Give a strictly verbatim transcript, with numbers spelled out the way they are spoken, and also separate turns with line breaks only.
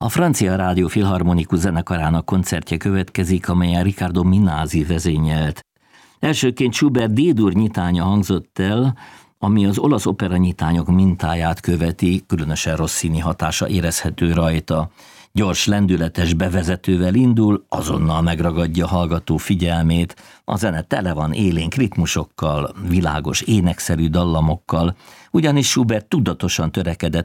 A Francia Rádió Filharmonikus Zenekarának koncertje következik, amelyen Riccardo Minasi vezényelt. Elsőként Schubert D-dur nyitánya hangzott el, ami az olasz opera nyitányok mintáját követi, különösen Rossini hatása érezhető rajta. Gyors, lendületes bevezetővel indul, azonnal megragadja hallgató figyelmét. A zene tele van élénk ritmusokkal, világos énekszerű dallamokkal, ugyanis Schubert tudatosan törekedett